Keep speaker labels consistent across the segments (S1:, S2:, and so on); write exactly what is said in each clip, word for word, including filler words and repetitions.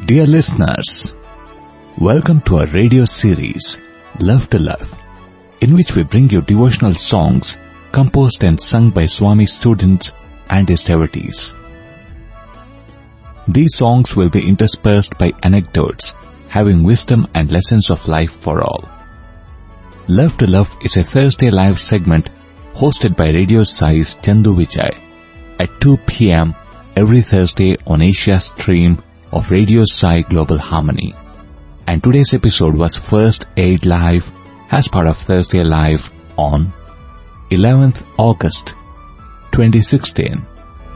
S1: Dear listeners, welcome to our radio series, Love to Love, in which we bring you devotional songs composed and sung by Swami's students and his devotees. These songs will be interspersed by anecdotes, having wisdom and lessons of life for all. Love to Love is a Thursday live segment hosted by Radio Sai's Chandu Vijay at two p.m. every Thursday on Asia's stream of Radio Sai Global Harmony. And today's episode was first aired live as part of Thursday Live on eleventh August twenty sixteen.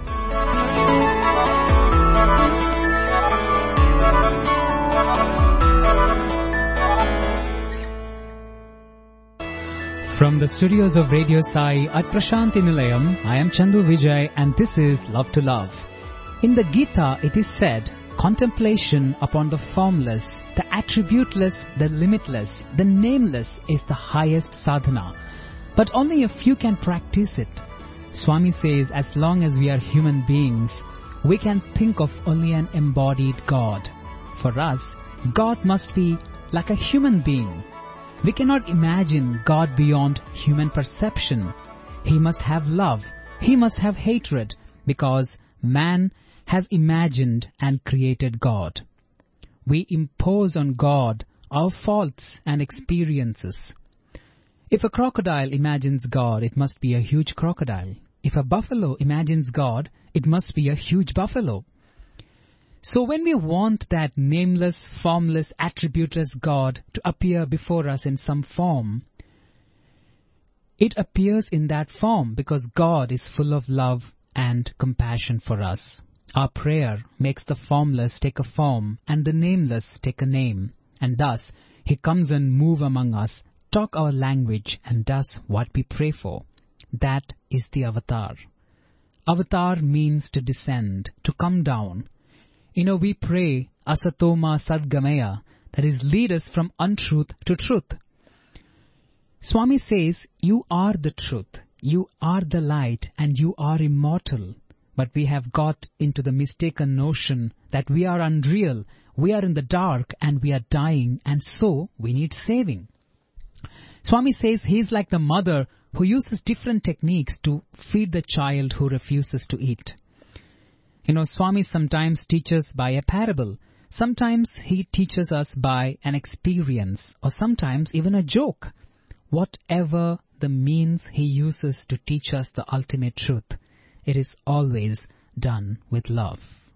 S2: From the studios of Radio Sai at Prashanti Nilayam, I am Chandu Vijay and this is Love to Love. In the Gita, it is said, contemplation upon the formless, the attributeless, the limitless, the nameless is the highest sadhana. But only a few can practice it. Swami says as long as we are human beings, we can think of only an embodied God. For us, God must be like a human being. We cannot imagine God beyond human perception. He must have love. He must have hatred because man has imagined and created God. We impose on God our faults and experiences. If a crocodile imagines God, it must be a huge crocodile. If a buffalo imagines God, it must be a huge buffalo. So when we want that nameless, formless, attributeless God to appear before us in some form, it appears in that form because God is full of love and compassion for us. Our prayer makes the formless take a form and the nameless take a name. And thus, He comes and moves among us, talk our language and does what we pray for. That is the avatar. Avatar means to descend, to come down. You know, we pray, Asatoma Sadgamaya, that is, lead us from untruth to truth. Swami says, you are the truth, you are the light, and you are immortal. But we have got into the mistaken notion that we are unreal, we are in the dark, and we are dying, and so we need saving. Swami says he is like the mother who uses different techniques to feed the child who refuses to eat. You know, Swami sometimes teaches by a parable. Sometimes he teaches us by an experience, or sometimes even a joke. Whatever the means he uses to teach us the ultimate truth, it is always done with love.